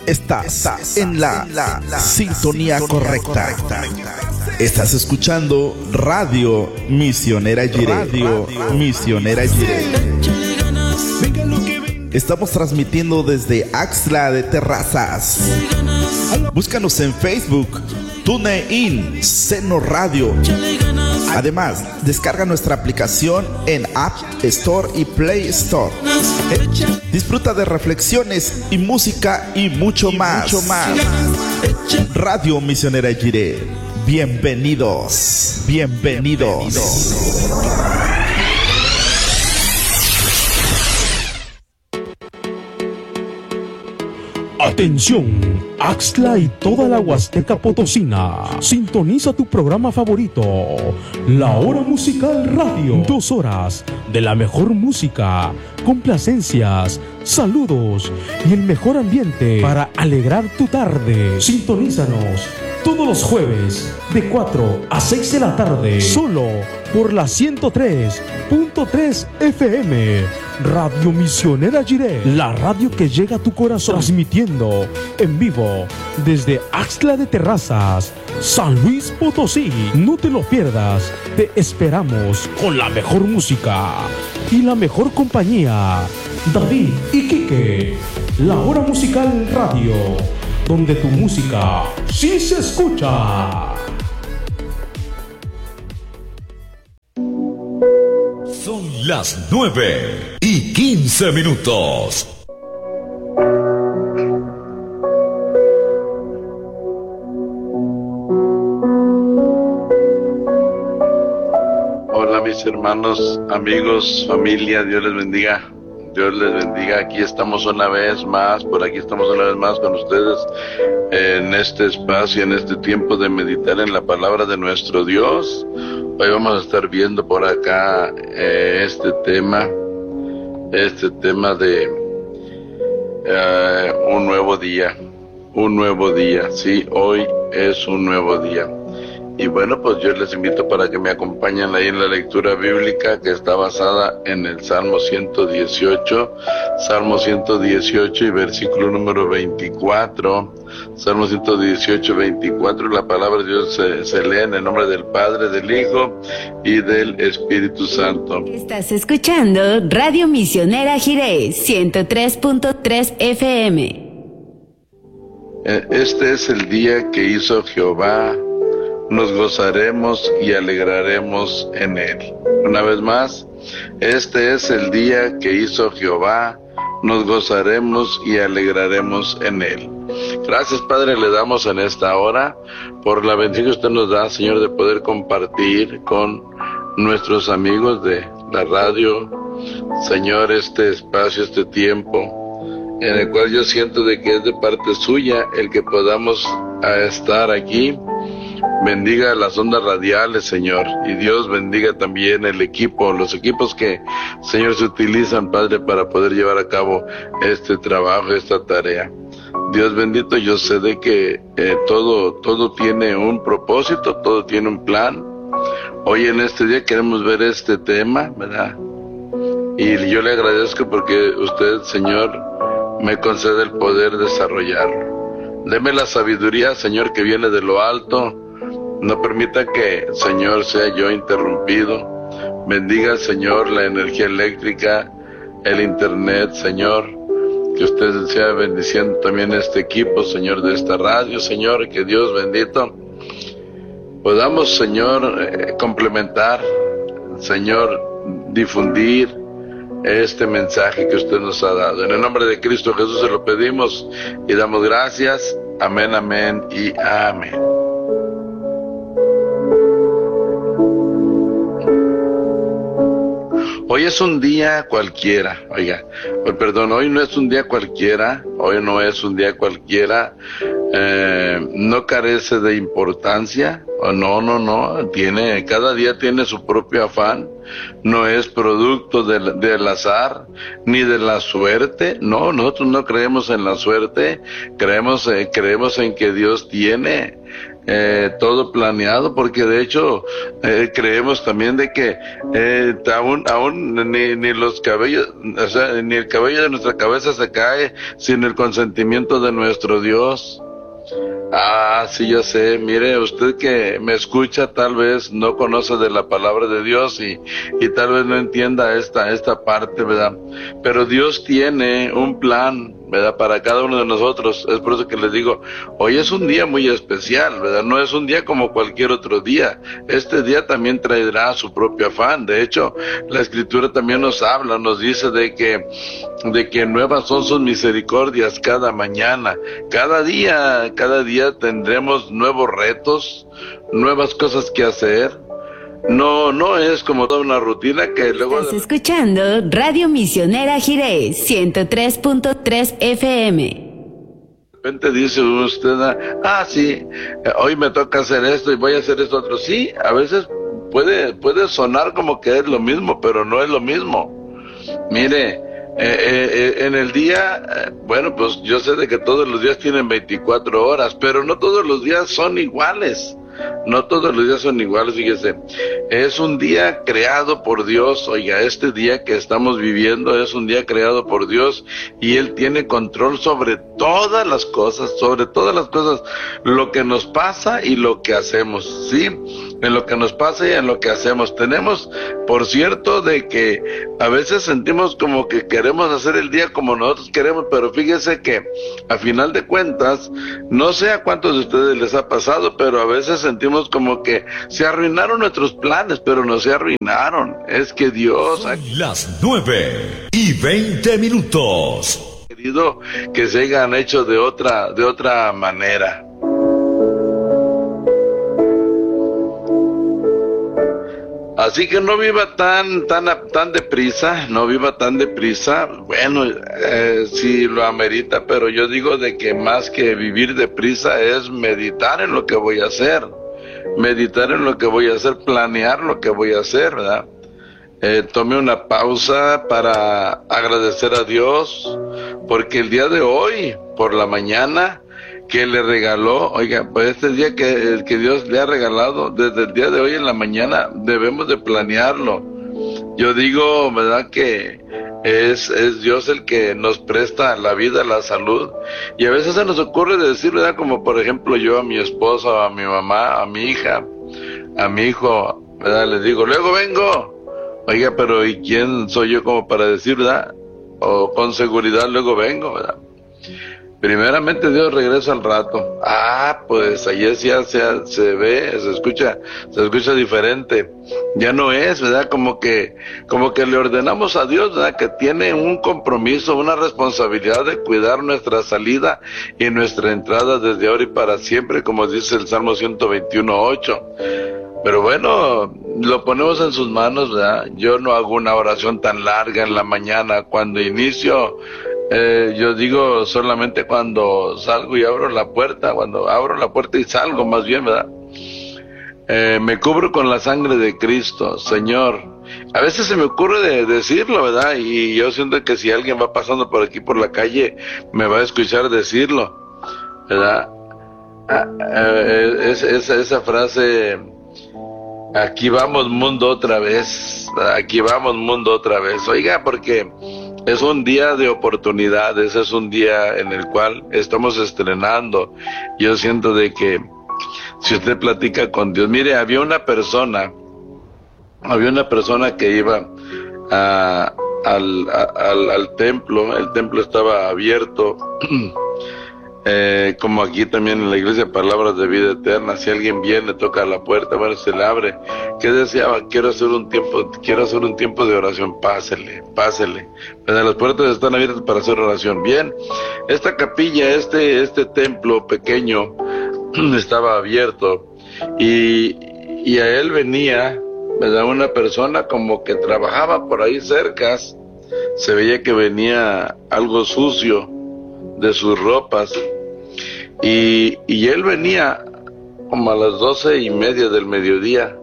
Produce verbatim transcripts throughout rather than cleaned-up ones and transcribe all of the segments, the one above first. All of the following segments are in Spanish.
Estás, Estás en la, la, la sintonía, sintonía correcta. correcta. Estás escuchando Radio Misionera Jireh. Radio, Radio Misionera Jireh. Estamos transmitiendo desde Axtla de Terrazas. Búscanos en Facebook, TuneIn, Seno Radio. Además, descarga nuestra aplicación en App Store y Play Store. Disfruta de reflexiones y música y mucho y más. Mucho más. Radio Misionera Jireh. Bienvenidos. Bienvenidos. Bienvenidos. Atención, Axtla y toda la Huasteca Potosina. Sintoniza tu programa favorito, La Hora Musical Radio. Dos horas de la mejor música, complacencias, saludos y el mejor ambiente para alegrar tu tarde. Sintonízanos todos los jueves de cuatro a seis de la tarde, solo por la ciento tres punto tres F M. Radio Misionera Jireh, la radio que llega a tu corazón, transmitiendo en vivo desde Axtla de Terrazas, San Luis Potosí. No te lo pierdas, te esperamos con la mejor música y la mejor compañía. David y Quique, La Hora Musical Radio, donde tu música sí se escucha. Son las nueve y quince minutos. Hola mis hermanos, amigos, familia, Dios les bendiga. Dios les bendiga. Aquí estamos una vez más, por aquí estamos una vez más con ustedes en este espacio, en este tiempo de meditar en la palabra de nuestro Dios. Hoy vamos a estar viendo por acá eh, este tema, este tema de eh, un nuevo día, un nuevo día, sí, hoy es un nuevo día. Y bueno, pues yo les invito para que me acompañen ahí en la lectura bíblica que está basada en el Salmo ciento dieciocho, Salmo ciento dieciocho y versículo número veinticuatro, Salmo ciento dieciocho, veinticuatro, la palabra de Dios se, se lee en el nombre del Padre, del Hijo y del Espíritu Santo. Estás escuchando Radio Misionera Jireh, ciento tres punto tres F M. Este es el día que hizo Jehová, nos gozaremos y alegraremos en él. Una vez más, este es el día que hizo Jehová, nos gozaremos y alegraremos en él. Gracias, Padre, le damos en esta hora por la bendición que usted nos da, Señor, de poder compartir con nuestros amigos de la radio, Señor, este espacio, este tiempo, en el cual yo siento de que es de parte suya el que podamos estar aquí. Bendiga las ondas radiales, Señor, y Dios bendiga también el equipo, los equipos que, Señor, se utilizan, Padre, para poder llevar a cabo este trabajo, esta tarea. Dios bendito, yo sé de que eh, todo, todo tiene un propósito, todo tiene un plan. Hoy en este día queremos ver este tema, ¿verdad? Y yo le agradezco porque usted, Señor, me concede el poder desarrollarlo. Deme la sabiduría, Señor, que viene de lo alto. No permita que, Señor, sea yo interrumpido. Bendiga, Señor, la energía eléctrica, el internet, Señor. Que usted sea bendiciendo también este equipo, Señor, de esta radio, Señor. Que Dios bendito podamos, Señor, eh, complementar, Señor, difundir este mensaje que usted nos ha dado. En el nombre de Cristo Jesús se lo pedimos y damos gracias. Amén, amén y amén. Hoy es un día cualquiera, oiga, perdón, hoy no es un día cualquiera, hoy no es un día cualquiera, eh, no carece de importancia, oh, no, no, no, tiene, cada día tiene su propio afán, no es producto del, del azar, ni de la suerte, no, nosotros no creemos en la suerte, creemos, eh, creemos en que Dios tiene eh, todo planeado, porque de hecho eh, creemos también de que eh, aún, aún ni, ni los cabellos, o sea, ni el cabello de nuestra cabeza se cae sin el consentimiento de nuestro Dios. Ah, sí, yo sé. Mire, usted que me escucha tal vez no conoce de la palabra de Dios y, y tal vez no entienda esta, esta parte, ¿verdad? Pero Dios tiene un plan, ¿verdad? Para cada uno de nosotros. Es por eso que les digo, hoy es un día muy especial, ¿verdad? No es un día como cualquier otro día. Este día también traerá su propio afán. De hecho, la Escritura también nos habla, nos dice de que, de que nuevas son sus misericordias cada mañana. Cada día, cada día tendremos nuevos retos, nuevas cosas que hacer. No, no es como toda una rutina que luego... Estás escuchando Radio Misionera Jiré, ciento tres punto tres F M. De repente dice usted, ah, sí, hoy me toca hacer esto y voy a hacer esto otro. Sí, a veces puede, puede sonar como que es lo mismo, pero no es lo mismo. Mire, Eh, eh, en el día, eh, bueno, pues yo sé de que todos los días tienen veinticuatro horas, pero no todos los días son iguales. No todos los días son iguales, fíjese. Es un día creado por Dios. Oiga, este día que estamos viviendo es un día creado por Dios y Él tiene control sobre todas las cosas, sobre todas las cosas, lo que nos pasa y lo que hacemos, ¿sí? En lo que nos pasa y en lo que hacemos. Tenemos, por cierto, de que a veces sentimos como que queremos hacer el día como nosotros queremos, pero fíjese que a final de cuentas, no sé a cuántos de ustedes les ha pasado, pero a veces sentimos como que se arruinaron nuestros planes, pero no se arruinaron. Es que Dios... Son las nueve y veinte minutos. Querido, que se hayan hecho de otra, de otra manera. Así que no viva tan, tan, tan deprisa, no viva tan deprisa. Bueno, eh, sí lo amerita, pero yo digo de que más que vivir deprisa es meditar en lo que voy a hacer, meditar en lo que voy a hacer, planear lo que voy a hacer, ¿verdad? Eh, tome una pausa para agradecer a Dios, porque el día de hoy, por la mañana, que le regaló, oiga, pues este día que, que Dios le ha regalado, desde el día de hoy en la mañana debemos de planearlo. Yo digo, ¿verdad? Que es, es Dios el que nos presta la vida, la salud, y a veces se nos ocurre decir, ¿verdad? Como por ejemplo yo a mi esposa, a mi mamá, a mi hija, a mi hijo, ¿verdad? Les digo, luego vengo. Oiga, pero ¿y quién soy yo como para decir, verdad? O con seguridad luego vengo, ¿verdad? Primeramente Dios regresa al rato. Ah, pues allí ya se, se ve, se escucha, se escucha diferente. Ya no es, ¿verdad? Como que, como que le ordenamos a Dios, ¿verdad? Que tiene un compromiso, una responsabilidad de cuidar nuestra salida y nuestra entrada desde ahora y para siempre, como dice el Salmo ciento veintiuno, ocho. Pero bueno, lo ponemos en sus manos, ¿verdad? Yo no hago una oración tan larga en la mañana. Cuando inicio, eh, yo digo solamente cuando salgo y abro la puerta, cuando abro la puerta y salgo más bien, ¿verdad? Eh, me cubro con la sangre de Cristo, Señor. A veces se me ocurre de decirlo, ¿verdad? Y yo siento que si alguien va pasando por aquí por la calle, me va a escuchar decirlo, ¿verdad? Ah, eh, es, es, esa frase... Aquí vamos mundo otra vez, aquí vamos mundo otra vez. Oiga, porque es un día de oportunidades, es un día en el cual estamos estrenando. Yo siento de que si usted platica con Dios, mire, había una persona, había una persona que iba a, al, a, al, al templo, el templo estaba abierto. Eh, como aquí también en la iglesia, palabras de vida eterna. Si alguien viene, toca la puerta, bueno, se le abre. ¿Qué deseaba? Quiero hacer un tiempo, quiero hacer un tiempo de oración. Pásele, pásele. Pero las puertas están abiertas para hacer oración. Bien, esta capilla, este, este templo pequeño estaba abierto y, y a él venía, ¿verdad? Una persona como que trabajaba por ahí cerca. Se veía que venía algo sucio de sus ropas y, y él venía como a las doce y media del mediodía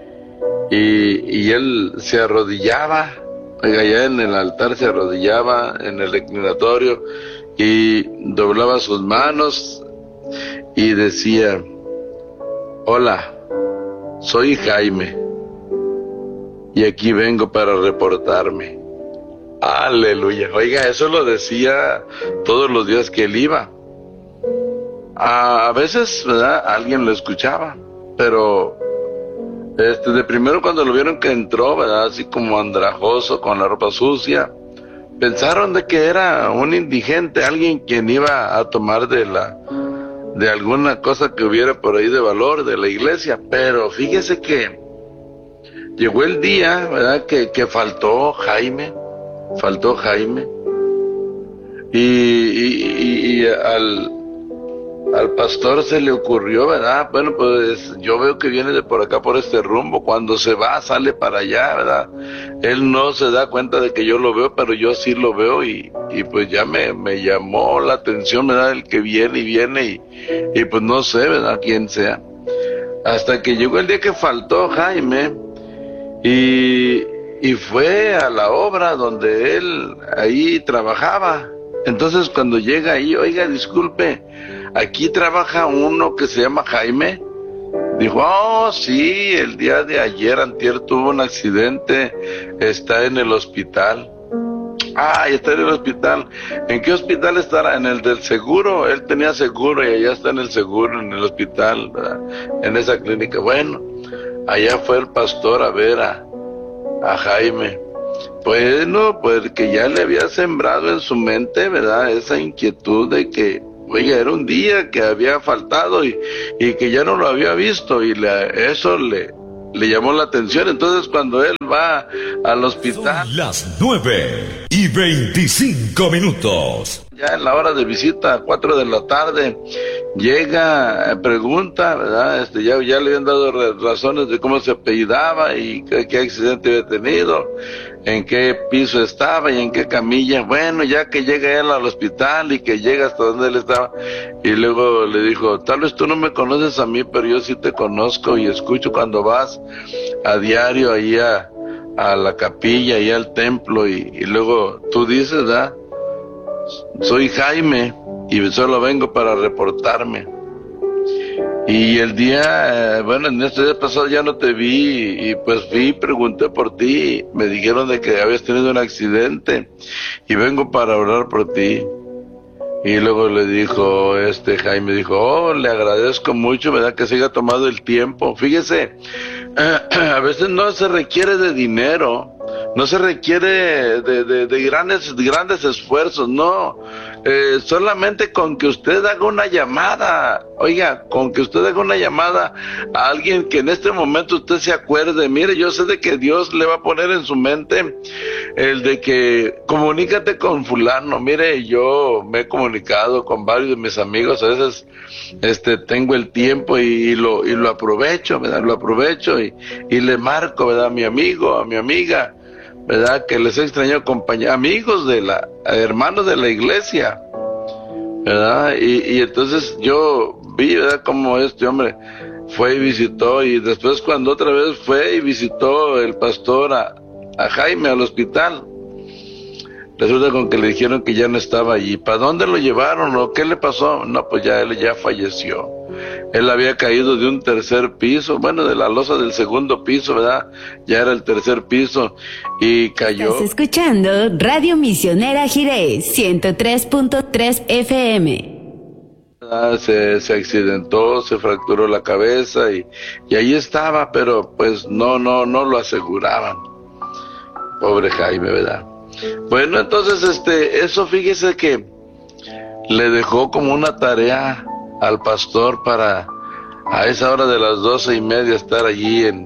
y, y él se arrodillaba, allá en el altar se arrodillaba en el reclinatorio y doblaba sus manos y decía, hola, soy Jaime y aquí vengo para reportarme. Aleluya. Oiga, eso lo decía todos los días que él iba. A, a veces, ¿verdad?, alguien lo escuchaba, pero este, de primero cuando lo vieron que entró, ¿verdad?, así como andrajoso, con la ropa sucia, pensaron de que era un indigente, alguien quien iba a tomar de la de alguna cosa que hubiera por ahí de valor de la iglesia. Pero fíjese que llegó el día, ¿verdad?, que, que faltó Jaime, faltó Jaime, y, y, y, y al, al pastor se le ocurrió, ¿verdad? Bueno, pues yo veo que viene de por acá, por este rumbo. Cuando se va, sale para allá, ¿verdad? Él no se da cuenta de que yo lo veo, pero yo sí lo veo, y, y pues ya me, me llamó la atención, ¿verdad?, el que viene y viene, y, y pues no sé, ¿verdad?, quién sea. Hasta que llegó el día que faltó Jaime, y, y fue a la obra donde él ahí trabajaba. Entonces cuando llega ahí, oiga, disculpe, ¿aquí trabaja uno que se llama Jaime? Dijo, oh, sí, el día de ayer, antier, tuvo un accidente, está en el hospital. Ah, está en el hospital. ¿En qué hospital estará? En el del seguro. Él tenía seguro y allá está en el seguro, en el hospital, ¿verdad?, en esa clínica. Bueno, allá fue el pastor a ver a, a Jaime. Bueno, pues que ya le había sembrado en su mente, ¿verdad?, esa inquietud de que, oiga, era un día que había faltado y, y que ya no lo había visto, y le, eso le, le llamó la atención. Entonces cuando él va al hospital... Son las nueve y veinticinco minutos. Ya en la hora de visita, cuatro de la tarde, llega, pregunta, ¿verdad? Este, ya, ya le habían dado razones de cómo se apellidaba y qué, qué accidente había tenido, en qué piso estaba y en qué camilla. Bueno, ya que llega él al hospital y que llega hasta donde él estaba, y luego le dijo, tal vez tú no me conoces a mí, pero yo sí te conozco y escucho cuando vas a diario ahí a, a la capilla, ahí al templo, y, y luego tú dices, ¿verdad?, soy Jaime y solo vengo para reportarme. Y el día, eh, bueno, en este día pasado ya no te vi, y pues fui y pregunté por ti. Me dijeron de que habías tenido un accidente y vengo para orar por ti. Y luego le dijo, este Jaime dijo, oh, le agradezco mucho, ¿verdad?, que se haya tomado el tiempo. Fíjese, a veces no se requiere de dinero, no se requiere de, de, de grandes, grandes esfuerzos, no, eh, solamente con que usted haga una llamada, oiga, con que usted haga una llamada a alguien que en este momento usted se acuerde. Mire, yo sé de que Dios le va a poner en su mente el de que comunícate con fulano. Mire, yo me he comunicado con varios de mis amigos, a veces este tengo el tiempo y, y lo y lo aprovecho, ¿verdad? Lo aprovecho y, y le marco, ¿verdad?, a mi amigo, a mi amiga, ¿verdad?, que les he extrañado, compañeros, amigos de la, hermanos de la iglesia, ¿verdad? Y, y entonces yo vi, ¿verdad?, como este hombre fue y visitó, y después cuando otra vez fue y visitó el pastor a, a Jaime al hospital, resulta con que le dijeron que ya no estaba allí. ¿Para dónde lo llevaron o qué le pasó? No, pues ya él ya falleció. Él había caído de un tercer piso, bueno, de la losa del segundo piso, ¿verdad? Ya era el tercer piso y cayó. Estás escuchando Radio Misionera Jirés, ciento tres punto tres F M. Se, se accidentó, se fracturó la cabeza y, y ahí estaba, pero pues no, no, no lo aseguraban. Pobre Jaime, ¿verdad? Bueno, entonces, este, eso fíjese que le dejó como una tarea al pastor para a esa hora de las doce y media estar allí en,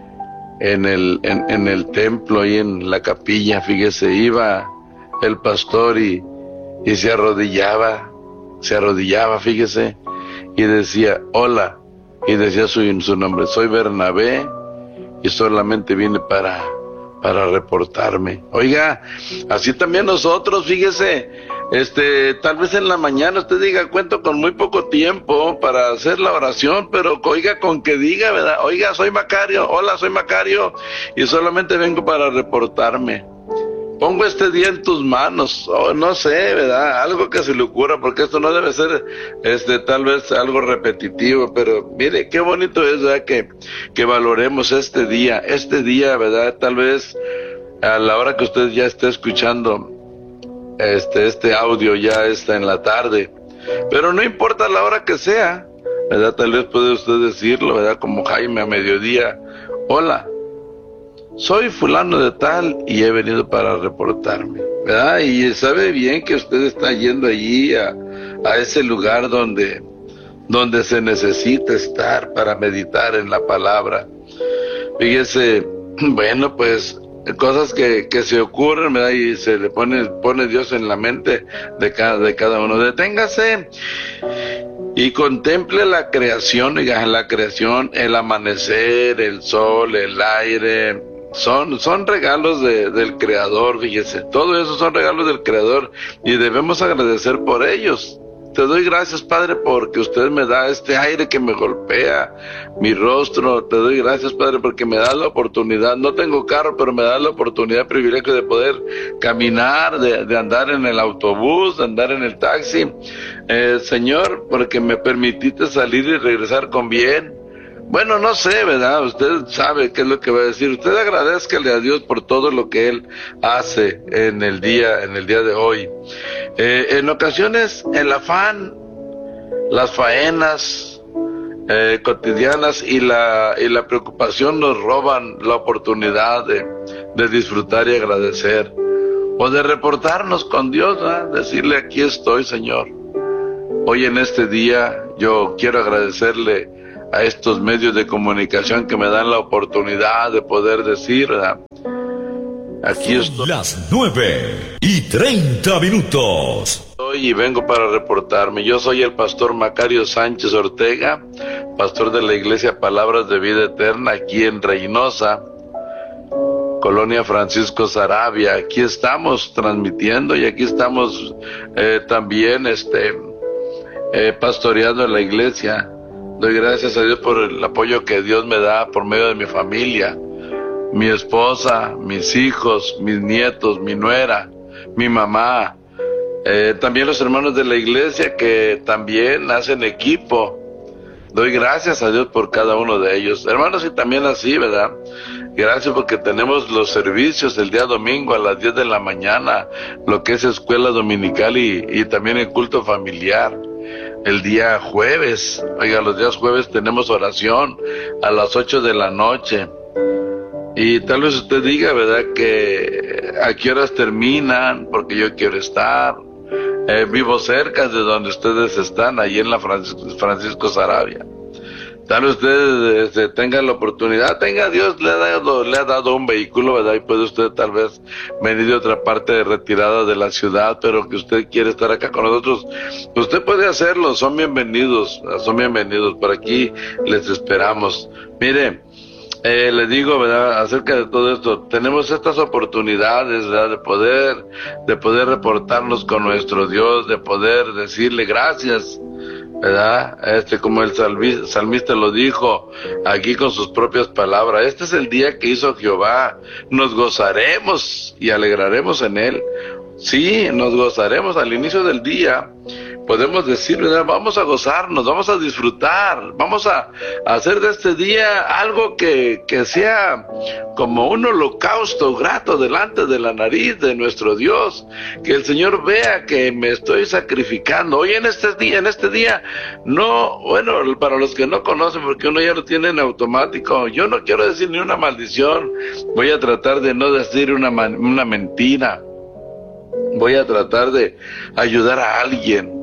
en el, en, en el templo, ahí en la capilla. Fíjese, iba el pastor y, y se arrodillaba, se arrodillaba, fíjese, y decía, hola, y decía su, su nombre, soy Bernabé, y solamente vine para... para reportarme. Oiga, así también nosotros, fíjese, este, tal vez en la mañana usted diga, cuento con muy poco tiempo para hacer la oración, pero oiga, con que diga, ¿verdad? Oiga, soy Macario, hola, soy Macario, y solamente vengo para reportarme. pongo este día en tus manos, oh, no sé, ¿verdad? Algo que se le ocurra, porque esto no debe ser, este, tal vez algo repetitivo, pero mire, qué bonito es, ¿verdad? Que, que valoremos este día, este día, ¿verdad? Tal vez a la hora que usted ya esté escuchando este, este audio, ya está en la tarde, pero no importa la hora que sea, ¿verdad? Tal vez puede usted decirlo, ¿verdad? Como Jaime a mediodía, hola, soy fulano de tal y he venido para reportarme, ¿verdad? Y sabe bien que usted está yendo allí a, a ese lugar donde, donde se necesita estar para meditar en la palabra. Fíjese, bueno, pues cosas que, que se ocurren, ¿verdad? Y se le pone, pone Dios en la mente de cada, de cada uno. Deténgase y contemple la creación, diga, la creación, el amanecer, el sol, el aire. Son, son regalos de, del Creador, fíjese, todo eso son regalos del Creador y debemos agradecer por ellos. Te doy gracias, Padre, porque usted me da este aire que me golpea mi rostro. Te doy gracias, Padre, porque me da la oportunidad, no tengo carro, pero me da la oportunidad, el privilegio de poder caminar, de, de andar en el autobús, de andar en el taxi. Eh, Señor, porque me permitiste salir y regresar con bien. Bueno, no sé, ¿verdad? Usted sabe qué es lo que va a decir. Usted agradézcale a Dios por todo lo que Él hace en el día, en el día de hoy. Eh, en ocasiones, el afán, las faenas eh, cotidianas y la, y la preocupación nos roban la oportunidad de, de disfrutar y agradecer. O de reportarnos con Dios, ¿verdad? Decirle, aquí estoy, Señor. Hoy en este día yo quiero agradecerle a estos medios de comunicación que me dan la oportunidad de poder decir, ¿verdad? Aquí estoy. Las nueve y treinta minutos. Hoy y vengo para reportarme. Yo soy el pastor Macario Sánchez Ortega, pastor de la Iglesia Palabras de Vida Eterna, aquí en Reynosa, Colonia Francisco Saravia. Aquí estamos transmitiendo y aquí estamos eh, también este, eh, pastoreando en la iglesia. Doy gracias a Dios por el apoyo que Dios me da por medio de mi familia, mi esposa, mis hijos, mis nietos, mi nuera, mi mamá, eh, también los hermanos de la iglesia que también hacen equipo. Doy gracias a Dios por cada uno de ellos. Hermanos, y también así, ¿verdad? Gracias porque tenemos los servicios el día domingo a las diez de la mañana, lo que es escuela dominical y, y también el culto familiar. El día jueves, oiga, los días jueves tenemos oración a las ocho de la noche. Y tal vez usted diga, ¿verdad?, que a qué horas terminan, porque yo quiero estar. Eh, vivo cerca de donde ustedes están, ahí en la Francisco, Francisco Saravia. Tal vez usted este, tenga la oportunidad, tenga Dios, le ha, dado, le ha dado un vehículo, ¿verdad? Y puede usted tal vez venir de otra parte retirada de la ciudad, pero que usted quiere estar acá con nosotros. Usted puede hacerlo, son bienvenidos, son bienvenidos. Por aquí les esperamos. Mire, eh, le digo, ¿verdad?, acerca de todo esto, tenemos estas oportunidades, ¿verdad?, de poder, de poder reportarnos con nuestro Dios, de poder decirle gracias, ¿verdad? Este, como el salmista, salmista lo dijo aquí con sus propias palabras, este es el día que hizo Jehová, nos gozaremos y alegraremos en él. Sí, nos gozaremos al inicio del día, podemos decir, ¿verdad?, vamos a gozarnos, vamos a disfrutar, vamos a, a hacer de este día algo que, que sea como un holocausto grato delante de la nariz de nuestro Dios, que el Señor vea que me estoy sacrificando. Hoy en este día, en este día, no, bueno, para los que no conocen, porque uno ya lo tiene en automático, yo no quiero decir ni una maldición, voy a tratar de no decir una, una mentira, voy a tratar de ayudar a alguien.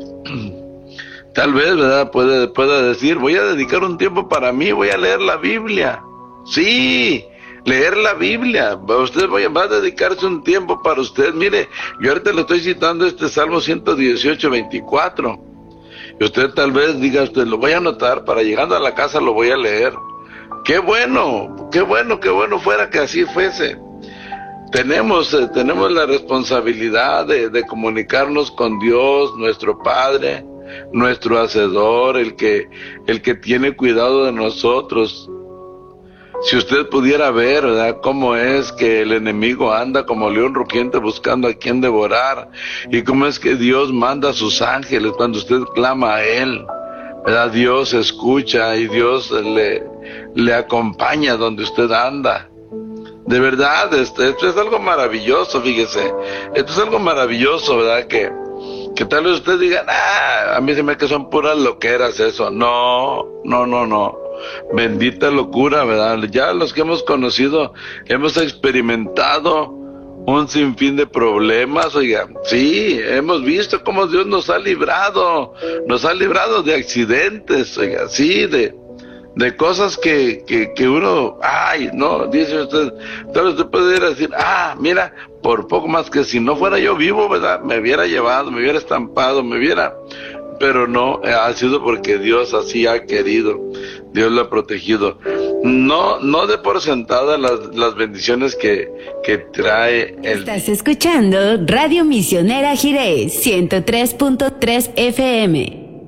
Tal vez, ¿verdad?, puede, pueda decir, voy a dedicar un tiempo para mí, voy a leer la Biblia. Sí, leer la Biblia. Usted va a dedicarse un tiempo para usted. Mire, yo ahorita le estoy citando este Salmo ciento dieciocho, veinticuatro. Y usted tal vez diga, usted lo voy a anotar, para llegando a la casa lo voy a leer. Qué bueno, qué bueno, qué bueno fuera que así fuese. Tenemos, eh, tenemos la responsabilidad de, de comunicarnos con Dios, nuestro Padre, nuestro Hacedor, el que, el que tiene cuidado de nosotros. Si usted pudiera ver, ¿verdad?, cómo es que el enemigo anda como león rugiente buscando a quien devorar, y cómo es que Dios manda a sus ángeles cuando usted clama a Él, ¿verdad? Dios escucha y Dios le, le acompaña donde usted anda. De verdad, esto, esto es algo maravilloso, fíjese. Esto es algo maravilloso, ¿verdad? Que, que tal vez usted diga, ah, a mí se me que son puras loqueras eso. No, no, no, no. Bendita locura, ¿verdad? Ya los que hemos conocido, hemos experimentado un sinfín de problemas, oiga, sí, hemos visto cómo Dios nos ha librado, nos ha librado de accidentes, oiga, sí, de, de cosas que, que, que uno, ay, no, dice usted, tal vez usted puede ir a decir, ah, mira, por poco más que si no fuera yo vivo, ¿verdad?, me hubiera llevado, me hubiera estampado, me hubiera... Pero no, ha sido porque Dios así ha querido, Dios lo ha protegido. No, no de por sentada las, las bendiciones que, que trae el... Estás escuchando Radio Misionera Jirés, ciento tres punto tres F M.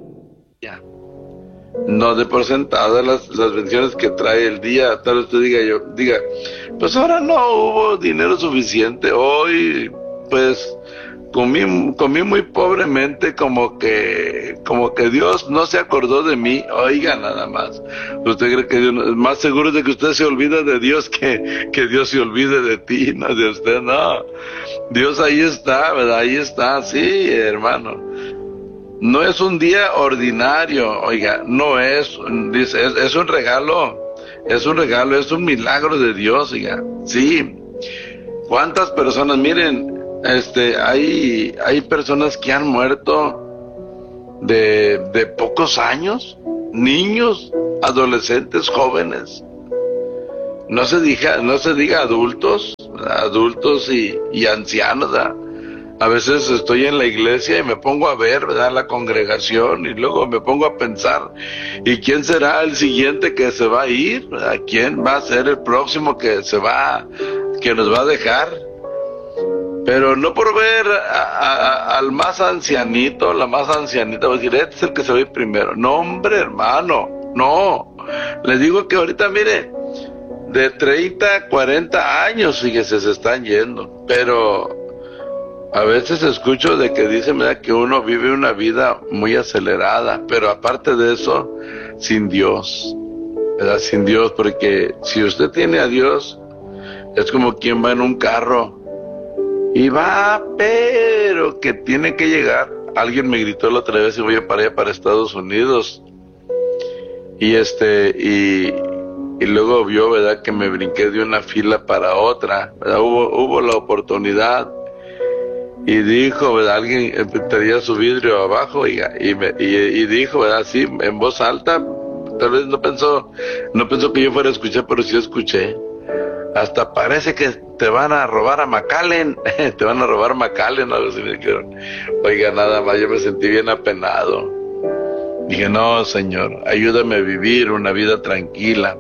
No de por sentada las, las bendiciones que trae el día. Tal vez usted diga, yo, diga, pues ahora no hubo dinero suficiente, hoy, pues... Comí, comí muy pobremente, como que, como que Dios no se acordó de mí. Oiga, nada más. ¿Usted cree que Dios, más seguro de que usted se olvida de Dios que, que Dios se olvide de ti, no de usted? No. Dios ahí está, ¿verdad? Ahí está, sí, hermano. No es un día ordinario, oiga, no es, dice, es, es un regalo, es un regalo, es un milagro de Dios, oiga. Sí. ¿Cuántas personas, miren, Este, hay, hay personas que han muerto de, de pocos años, niños, adolescentes, jóvenes, no se diga, no se diga adultos, adultos y, y ancianos, ¿verdad? A veces estoy en la iglesia y me pongo a ver, ¿verdad?, la congregación, y luego me pongo a pensar, ¿y quién será el siguiente que se va a ir? ¿Verdad? ¿Quién va a ser el próximo que se va, que nos va a dejar? Pero no por ver a, a, al más ancianito, la más ancianita, va a decir, este es el que se va a ir primero. No, hombre, hermano, no. Les digo que ahorita, mire, de treinta, cuarenta años, fíjese, se están yendo. Pero a veces escucho de que dicen, ¿verdad?, que uno vive una vida muy acelerada, pero aparte de eso, sin Dios, ¿verdad? Sin Dios, porque si usted tiene a Dios, es como quien va en un carro, y va, pero que tiene que llegar. Alguien me gritó la otra vez y voy para allá, para Estados Unidos. Y este, y, y luego vio, ¿verdad?, que me brinqué de una fila para otra, ¿verdad? Hubo, hubo la oportunidad. Y dijo, ¿verdad?, alguien tenía su vidrio abajo, y, y, me, y, y dijo, ¿verdad?, así, en voz alta, tal vez no pensó, no pensó que yo fuera a escuchar, pero sí escuché. Hasta parece que te van a robar a McAllen, te van a robar a McAllen, algo así me dijeron. Oiga, nada más, yo me sentí bien apenado. Dije, no, Señor, ayúdame a vivir una vida tranquila.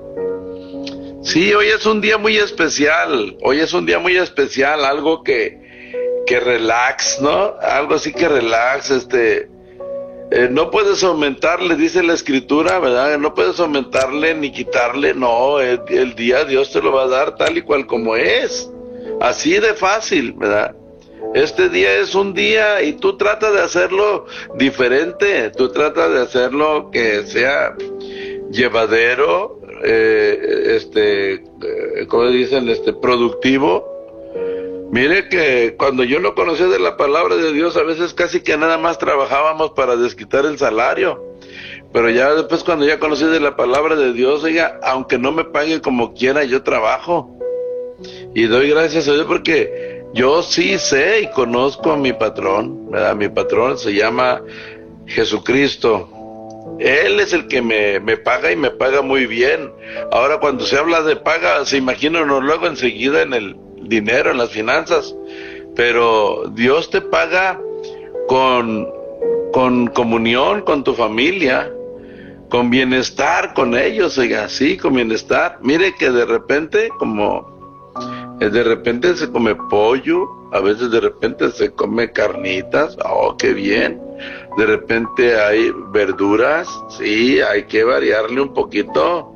Sí, hoy es un día muy especial, hoy es un día muy especial, algo que, que relax, ¿no? Algo así que relax, este... Eh, no puedes aumentarle, dice la escritura, ¿verdad? No puedes aumentarle ni quitarle, no, el, el día Dios te lo va a dar tal y cual como es, así de fácil, ¿verdad? Este día es un día y tú tratas de hacerlo diferente, tú tratas de hacerlo que sea llevadero, eh, este, eh, ¿cómo dicen? Este, productivo. Mire que cuando yo no conocía de la palabra de Dios, a veces casi que nada más trabajábamos para desquitar el salario. Pero ya después, cuando ya conocí de la palabra de Dios, oiga, aunque no me pague como quiera, yo trabajo. Y doy gracias a Dios porque yo sí sé y conozco a mi patrón, ¿verdad? Mi patrón se llama Jesucristo. Él es el que me, me paga y me paga muy bien. Ahora, cuando se habla de paga, se imagina uno luego enseguida en el dinero, en las finanzas, pero Dios te paga con, con comunión con tu familia, con bienestar con ellos, oiga, sí, con bienestar. Mire que de repente, como de repente se come pollo, a veces de repente se come carnitas, oh, qué bien. De repente hay verduras, sí, hay que variarle un poquito,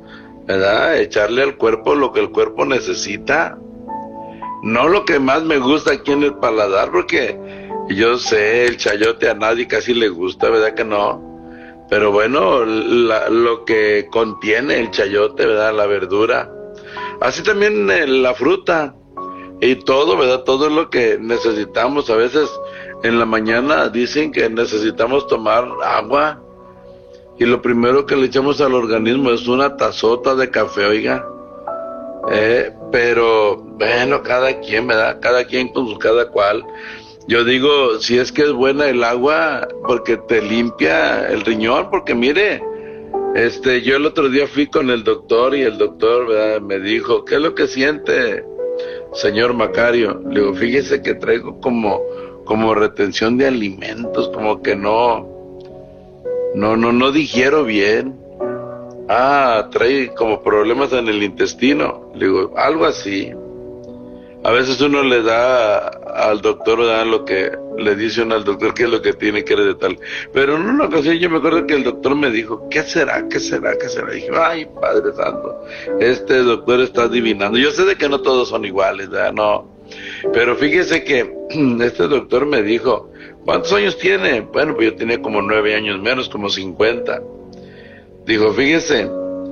¿verdad? Echarle al cuerpo lo que el cuerpo necesita, no lo que más me gusta aquí en el paladar, porque yo sé, el chayote a nadie casi le gusta, ¿verdad que no? Pero bueno, la, lo que contiene el chayote, ¿verdad? La verdura, así también eh, la fruta y todo, ¿verdad? Todo es lo que necesitamos. A veces en la mañana dicen que necesitamos tomar agua y lo primero que le echamos al organismo es una tazota de café, oiga. Eh, pero bueno, cada quien, ¿verdad? Cada quien con su cada cual. Yo digo, si es que es buena el agua, porque te limpia el riñón, porque mire, este, yo el otro día fui con el doctor y el doctor, ¿verdad?, me dijo, ¿qué es lo que siente, señor Macario? Le digo, fíjese que traigo como, como retención de alimentos, como que no, no, no, no digiero bien. Ah, trae como problemas en el intestino. Le digo, algo así. A veces uno le da al doctor, da lo que le dice uno al doctor, qué es lo que tiene que de tal. Pero en una ocasión yo me acuerdo que el doctor me dijo, ¿qué será? ¿Qué será? ¿Qué será? Y dije, ay, Padre Santo, este doctor está adivinando. Yo sé de que no todos son iguales, ¿verdad? No. Pero fíjese que este doctor me dijo, ¿cuántos años tiene? Bueno, pues yo tenía como nueve años menos, como cincuenta. Dijo, fíjese,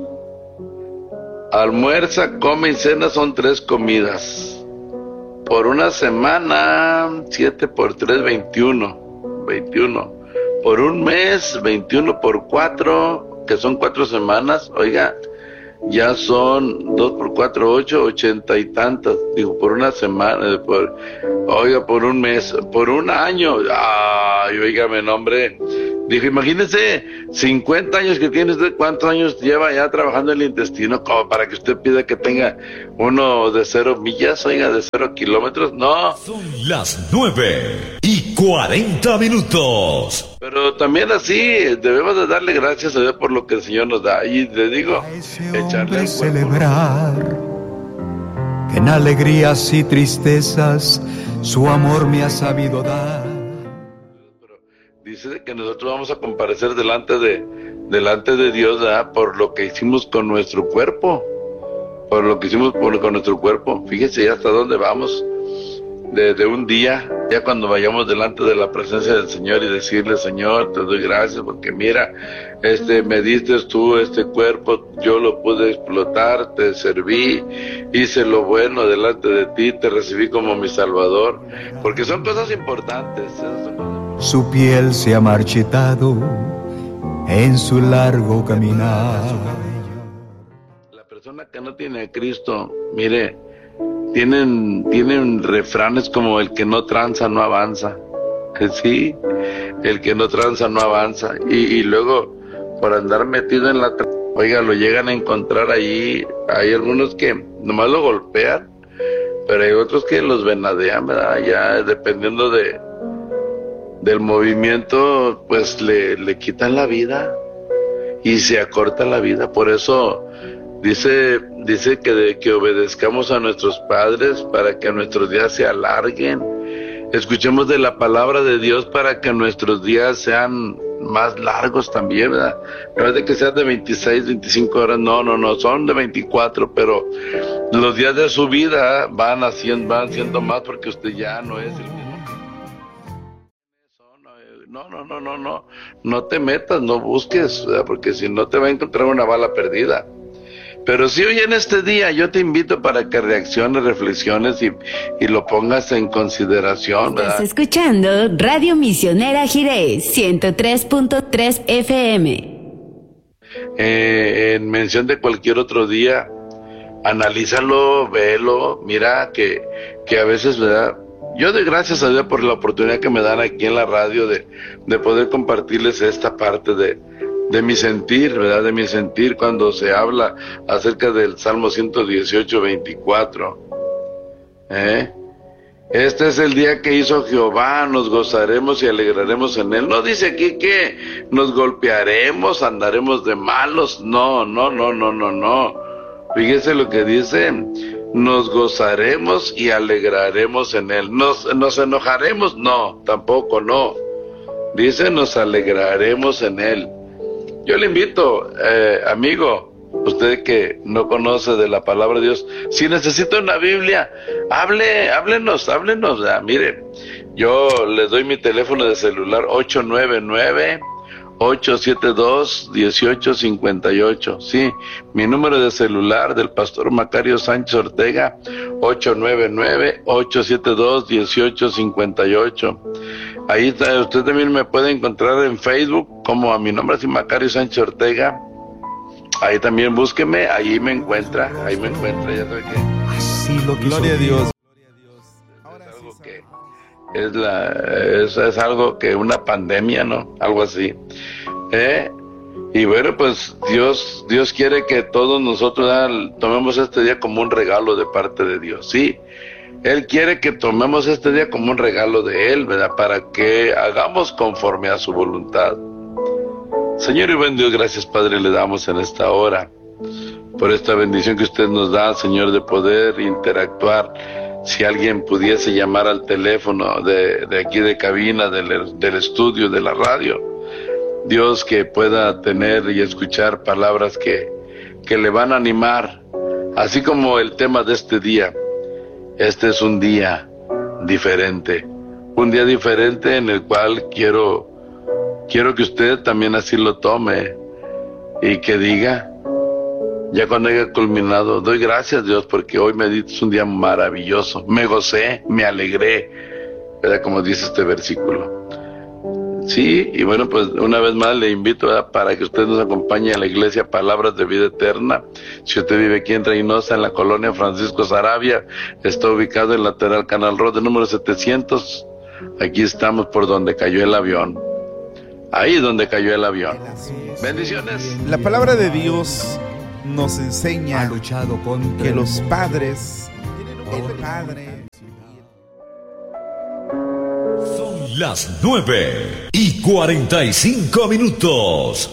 almuerza, come y cena son tres comidas. Por una semana, siete por tres, veintiuno. veintiuno. Por un mes, veintiuno por cuatro, que son cuatro semanas, oiga, ya son dos por cuatro, ocho, ochenta y tantas. Digo, por una semana, por, oiga, por un mes, por un año. Ay, oígame, nombre. Dijo, imagínese, cincuenta años que tiene usted, ¿cuántos años lleva ya trabajando el intestino? Como para que usted pida que tenga uno de cero millas, oiga, de cero kilómetros, no. Son las nueve y cuarenta minutos. Pero también así, debemos de darle gracias a Dios por lo que el Señor nos da. Y le digo, echarle al celebrar que en alegrías y tristezas su amor me ha sabido dar. Dice que nosotros vamos a comparecer delante de delante de Dios, ¿verdad?, por lo que hicimos con nuestro cuerpo, por lo que hicimos por, con nuestro cuerpo. Fíjese ya hasta dónde vamos, de, de un día, ya cuando vayamos delante de la presencia del Señor y decirle, Señor, te doy gracias porque mira, este, me diste tú este cuerpo, yo lo pude explotar, te serví, hice lo bueno delante de ti, te recibí como mi Salvador, porque son cosas importantes, esas son cosas. Su piel se ha marchitado en su largo caminar. La persona que no tiene a Cristo, mire, tienen, tienen refranes como el que no tranza no avanza. Sí, el que no tranza no avanza. Y, y luego, por andar metido en la... Oiga, lo llegan a encontrar ahí. Hay algunos que nomás lo golpean, pero hay otros que los venadean, ¿verdad? Ya dependiendo de... del movimiento, pues le, le quitan la vida y se acorta la vida. Por eso dice, dice que, de, que obedezcamos a nuestros padres para que nuestros días se alarguen. Escuchemos de la palabra de Dios para que nuestros días sean más largos también, ¿verdad? No es de que sean de veintiséis, veinticinco horas, no, no, no, son de veinticuatro, pero los días de su vida van haciendo, van siendo más porque usted ya no es el mismo. No, no, no, no, no, no te metas, no busques, ¿verdad?, porque si no te va a encontrar una bala perdida. Pero si hoy en este día yo te invito para que reacciones, reflexiones y, y lo pongas en consideración, ¿verdad? Estás escuchando Radio Misionera Jirés, ciento tres punto tres F M. Eh, en mención de cualquier otro día, analízalo, velo, mira que, que a veces, ¿verdad?, yo doy gracias a Dios por la oportunidad que me dan aquí en la radio de, de poder compartirles esta parte de, de mi sentir, ¿verdad? De mi sentir cuando se habla acerca del Salmo ciento dieciocho, veinticuatro. ¿Eh? Este es el día que hizo Jehová, nos gozaremos y alegraremos en él. No dice aquí que nos golpearemos, andaremos de malos. No, no, no, no, no, no. Fíjese lo que dice. Nos gozaremos y alegraremos en él. ¿Nos, nos enojaremos? No, tampoco, no. Dice, nos alegraremos en él. Yo le invito, eh, amigo, usted que no conoce de la palabra de Dios, si necesita una Biblia, hable, háblenos, háblenos. Ah, mire, yo le doy mi teléfono de celular ocho nueve nueve, ocho siete dos, uno ocho cinco ocho. Sí, mi número de celular del pastor Macario Sánchez Ortega, ocho nueve nueve, ocho siete dos, uno ocho cinco ocho. Ahí está, usted también me puede encontrar en Facebook como a mi nombre así, Macario Sánchez Ortega. Ahí también búsqueme, ahí me encuentra, ahí me encuentra, ya sabe que Así lo quiso Gloria a Dios. es algo que es la es, es algo que una pandemia, ¿no? Algo así. ¿Eh? Y bueno, pues Dios Dios quiere que todos nosotros ah, tomemos este día como un regalo de parte de Dios. Sí, Él quiere que tomemos este día como un regalo de Él, ¿verdad? Para que hagamos conforme a su voluntad. Señor y buen Dios, gracias Padre le damos en esta hora por esta bendición que usted nos da, Señor, de poder interactuar. Si alguien pudiese llamar al teléfono de, de aquí de cabina, del, del estudio, de la radio, Dios, que pueda tener y escuchar palabras que, que le van a animar, así como el tema de este día. Este es un día diferente, un día diferente en el cual quiero, quiero que usted también así lo tome y que diga, ya cuando haya culminado, doy gracias Dios porque hoy me diste un día maravilloso, me gocé, me alegré, ¿verdad? Como dice este versículo. Sí, y bueno, pues una vez más le invito, ¿verdad?, para que usted nos acompañe a la iglesia Palabras de Vida Eterna. Si usted vive aquí en Reynosa, en la colonia Francisco Saravia, está ubicado en lateral Canal Road, número setecientos. Aquí estamos por donde cayó el avión. Ahí donde cayó el avión. Bendiciones. La palabra de Dios nos enseña ha luchado contra que el los mundo. padres, el padre... Son las nueve y cuarenta y cinco minutos.